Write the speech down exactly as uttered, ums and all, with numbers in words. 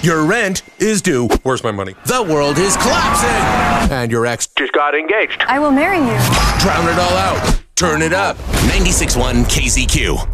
Your rent is due. Where's my money? The world is collapsing. And your ex just got engaged. I will marry you. Drown it all out. Turn it up. ninety-six point one K Z Q.